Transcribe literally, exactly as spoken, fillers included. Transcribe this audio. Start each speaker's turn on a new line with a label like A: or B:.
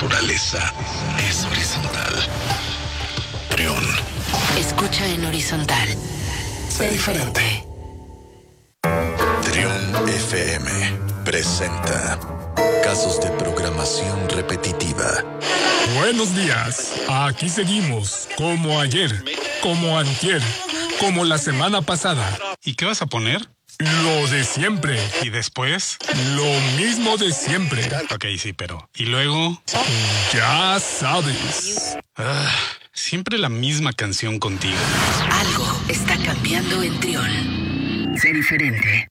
A: naturaleza es horizontal. Trión.
B: Escucha en horizontal.
A: Sé diferente. Trión F M presenta Casos de programación repetitiva.
C: Buenos días. Aquí seguimos, como ayer, como antier, como la semana pasada.
D: ¿Y qué vas a poner?
C: Lo de siempre.
D: ¿Y después?
C: Lo mismo de siempre.
D: Ok, sí, pero... ¿Y luego?
C: Ya sabes.
D: Ah, siempre la misma canción contigo.
B: Algo está cambiando en Trión. Sé diferente.